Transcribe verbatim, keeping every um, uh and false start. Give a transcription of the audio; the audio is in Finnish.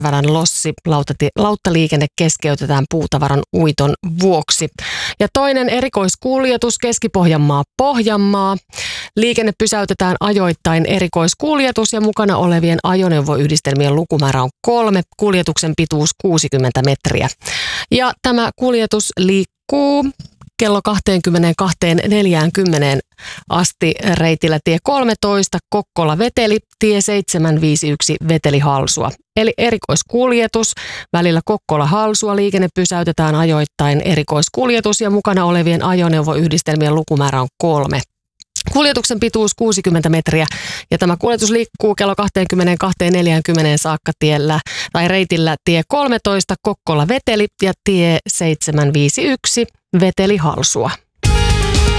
Välän Lossi lautati- lauttaliikenne keskeytetään puutavaran uiton vuoksi. Ja toinen erikoiskuljetus Keski-Pohjanmaa Pohjanmaa. Liikenne pysäytetään ajoittain erikoiskuljetus ja mukana olevien ajoneuvoyhdistelmien lukumäärä on kolme. Kuljetuksen pituus kuusikymmentä metriä. Ja tämä kuljetus liikkuu kello kaksikymmentäkaksi neljäkymmentä asti reitillä tie kolmetoista Kokkola-Veteli, tie seitsemänsataaviisikymmentäyksi Veteli-Halsua. Eli erikoiskuljetus välillä Kokkola-Halsua, liikenne pysäytetään ajoittain erikoiskuljetus ja mukana olevien ajoneuvoyhdistelmien lukumäärä on kolme. Kuljetuksen pituus kuusikymmentä metriä ja tämä kuljetus liikkuu kello kaksikymmentäkaksi neljäkymmentä saakka tiellä tai reitillä tie kolmetoista Kokkola-Veteli ja tie seitsemänsataaviisikymmentäyksi Veteli-Halsua.